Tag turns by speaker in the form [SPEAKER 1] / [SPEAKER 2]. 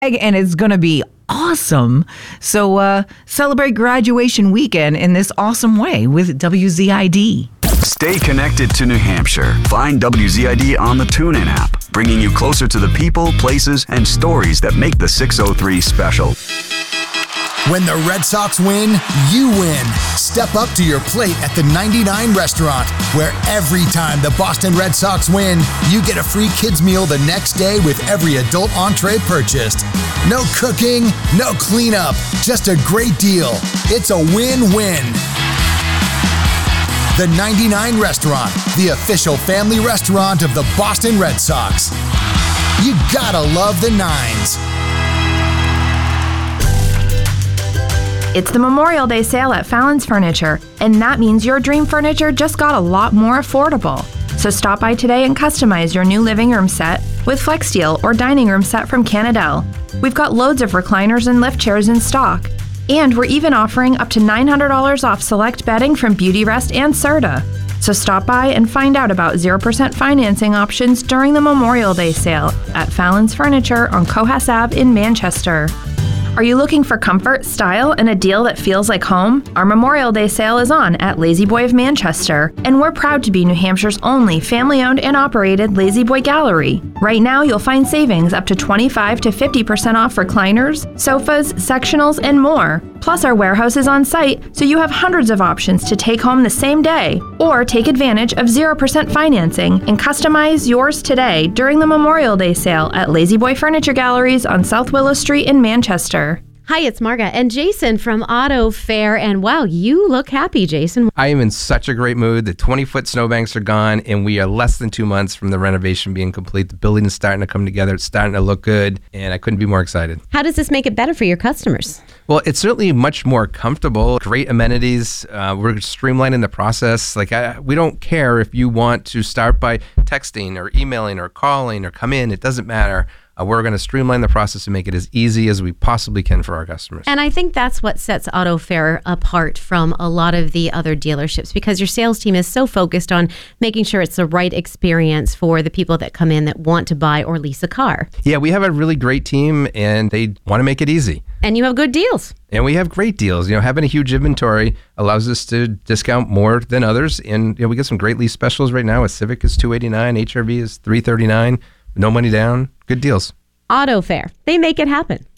[SPEAKER 1] and it's going to be awesome. So celebrate graduation weekend in this awesome way with WZID.
[SPEAKER 2] Stay connected to New Hampshire. Find WZID on the TuneIn app, bringing you closer to the people, places, and stories that make the 603 special.
[SPEAKER 3] When the Red Sox win, you win. Step up to your plate at the 99 Restaurant, where every time the Boston Red Sox win, you get a free kids meal the next day with every adult entree purchased. No cooking, no cleanup, just a great deal. It's a win-win. The 99 Restaurant, the official family restaurant of the Boston Red Sox. You gotta love the nines.
[SPEAKER 4] It's the Memorial Day sale at Fallon's Furniture, and that means your dream furniture just got a lot more affordable. So stop by today and customize your new living room set with FlexSteel or dining room set from Canadell. We've got loads of recliners and lift chairs in stock. And we're even offering up to $900 off select bedding from Beautyrest and Serta. So stop by and find out about 0% financing options during the Memorial Day sale at Fallon's Furniture on Cohas Ave in Manchester. Are you looking for comfort, style, and a deal that feels like home? Our Memorial Day sale is on at Lazy Boy of Manchester, and we're proud to be New Hampshire's only family-owned and operated Lazy Boy gallery. Right now, you'll find savings up to 25 to 50% off recliners, sofas, sectionals, and more. Plus, our warehouse is on site, so you have hundreds of options to take home the same day, or take advantage of 0% financing and customize yours today during the Memorial Day sale at Lazy Boy Furniture Galleries on South Willow Street in Manchester.
[SPEAKER 5] Hi, it's Marga and Jason from Auto Fair. And wow, you look happy, Jason.
[SPEAKER 6] I am in such a great mood. The 20-foot snowbanks are gone, and we are less than 2 months from the renovation being complete. The building is starting to come together. It's starting to look good, and I couldn't be more excited.
[SPEAKER 5] How does this make it better for your customers?
[SPEAKER 6] Well, it's certainly much more comfortable. Great amenities. We're streamlining the process. We don't care if you want to start by texting or emailing or calling or come in. It doesn't matter. We're going to streamline the process and make it as easy as we possibly can for our customers.
[SPEAKER 5] And I think that's what sets Auto Fair apart from a lot of the other dealerships, because your sales team is so focused on making sure it's the right experience for the people that come in that want to buy or lease a car.
[SPEAKER 6] Yeah, we have a really great team, and they want to make it easy.
[SPEAKER 5] And you have good deals.
[SPEAKER 6] And we have great deals. Having a huge inventory allows us to discount more than others. And we get some great lease specials right now. A Civic is $289, HRV is $339. No money down. Good deals.
[SPEAKER 5] Auto Fair. They make it happen.